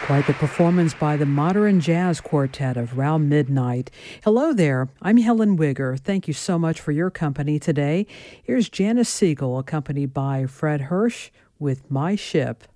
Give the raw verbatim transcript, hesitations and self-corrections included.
Quite the performance by the Modern Jazz Quartet of Round Midnight. Hello there, I'm Helen Wigger. Thank you so much for your company today. Here's Janice Siegel, accompanied by Fred Hirsch with My Ship.